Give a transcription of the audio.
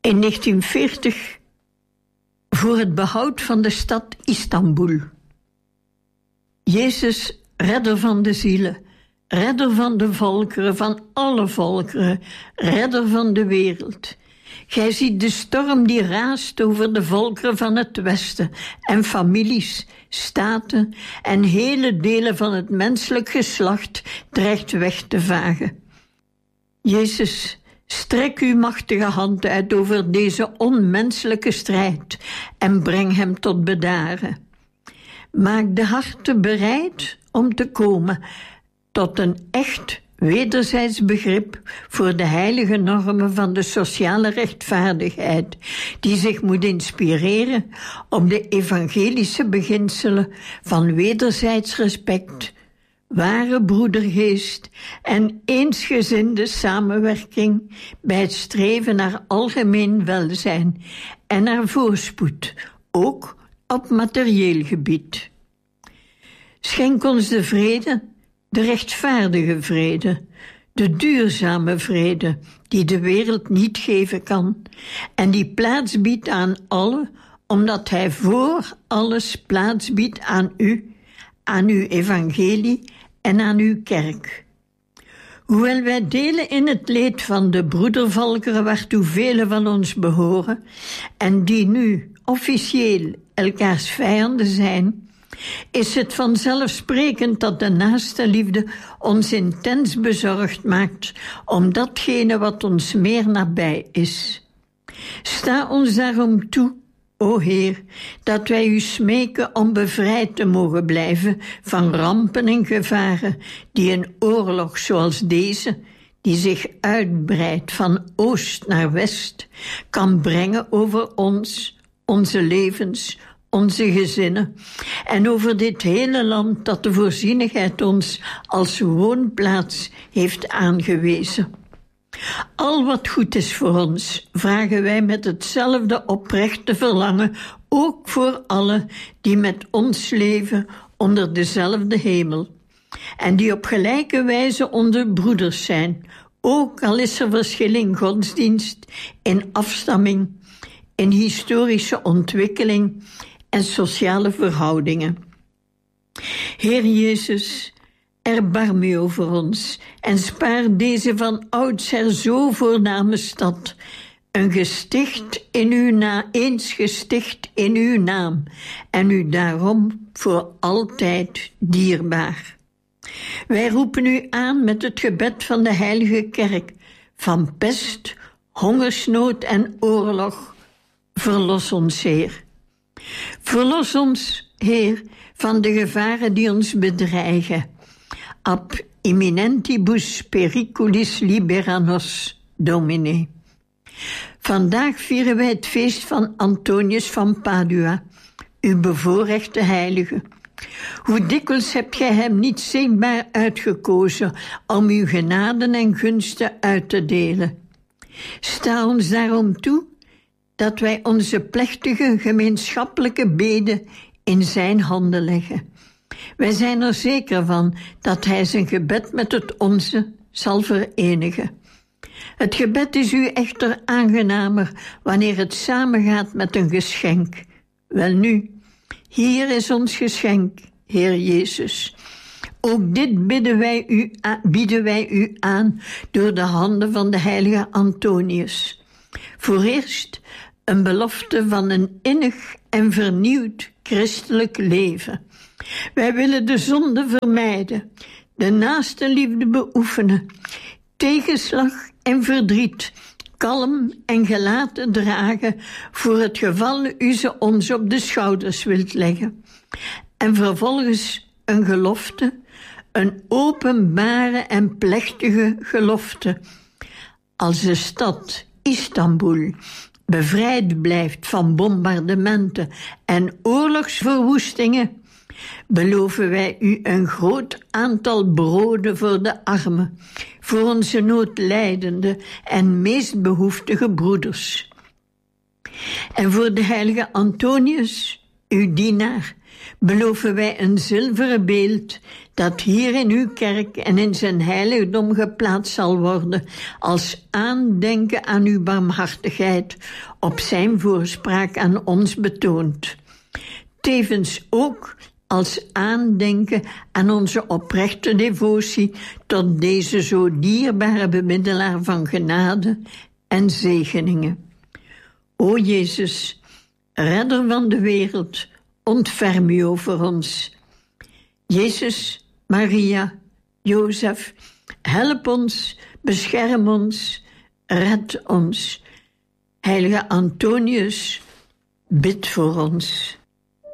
In 1940 voor het behoud van de stad Istanbul. Jezus, redder van de zielen, redder van de volkeren, van alle volkeren, redder van de wereld. Gij ziet de storm die raast over de volkeren van het Westen en families, staten en hele delen van het menselijk geslacht dreigt weg te vagen. Jezus, strek uw machtige hand uit over deze onmenselijke strijd en breng hem tot bedaren. Maak de harten bereid om te komen tot een echt wederzijds begrip voor de heilige normen van de sociale rechtvaardigheid, die zich moet inspireren op de evangelische beginselen van wederzijds respect, ware broedergeest en eensgezinde samenwerking bij het streven naar algemeen welzijn en naar voorspoed, ook op materieel gebied. Schenk ons de vrede, de rechtvaardige vrede, de duurzame vrede die de wereld niet geven kan en die plaats biedt aan allen, omdat hij voor alles plaats biedt aan u, aan uw evangelie en aan uw kerk. Hoewel wij delen in het leed van de broedervolkeren waartoe velen van ons behoren en die nu officieel elkaars vijanden zijn, is het vanzelfsprekend dat de naaste liefde ons intens bezorgd maakt om datgene wat ons meer nabij is. Sta ons daarom toe, o Heer, dat wij u smeken om bevrijd te mogen blijven van rampen en gevaren die een oorlog zoals deze, die zich uitbreidt van oost naar west, kan brengen over ons, onze levens, onze gezinnen en over dit hele land dat de voorzienigheid ons als woonplaats heeft aangewezen. Al wat goed is voor ons, vragen wij met hetzelfde oprechte verlangen, ook voor allen die met ons leven onder dezelfde hemel en die op gelijke wijze onze broeders zijn, ook al is er verschil in godsdienst, in afstamming, in historische ontwikkeling en sociale verhoudingen. Heer Jezus, erbarm u over ons en spaar deze van oudsher zo voorname stad, eens gesticht in uw naam en u daarom voor altijd dierbaar. Wij roepen u aan met het gebed van de Heilige Kerk, van pest, hongersnood en oorlog. Verlos ons, Heer. Verlos ons, Heer, van de gevaren die ons bedreigen. Ab imminentibus periculis libera nos, Domine. Vandaag vieren wij het feest van Antonius van Padua, uw bevoorrechte heilige. Hoe dikwijls hebt gij hem niet zichtbaar uitgekozen om uw genaden en gunsten uit te delen. Sta ons daarom toe dat wij onze plechtige gemeenschappelijke beden in zijn handen leggen. Wij zijn er zeker van dat hij zijn gebed met het onze zal verenigen. Het gebed is u echter aangenamer wanneer het samengaat met een geschenk. Welnu, hier is ons geschenk, Heer Jezus. Ook dit bieden wij u aan door de handen van de heilige Antonius. Vooreerst een belofte van een innig en vernieuwd christelijk leven. Wij willen de zonde vermijden, de naaste liefde beoefenen, tegenslag en verdriet kalm en gelaten dragen voor het geval u ze ons op de schouders wilt leggen. En vervolgens een gelofte, een openbare en plechtige gelofte. Als de stad Istanbul bevrijd blijft van bombardementen en oorlogsverwoestingen, beloven wij u een groot aantal broden voor de armen, voor onze noodlijdende en meest behoeftige broeders. En voor de heilige Antonius, uw dienaar, beloven wij een zilveren beeld dat hier in uw kerk en in zijn heiligdom geplaatst zal worden, als aandenken aan uw barmhartigheid, op zijn voorspraak aan ons betoond. Tevens ook als aandenken aan onze oprechte devotie tot deze zo dierbare bemiddelaar van genade en zegeningen. O Jezus, redder van de wereld, ontferm u over ons. Jezus, Maria, Jozef, help ons, bescherm ons, red ons. Heilige Antonius, bid voor ons.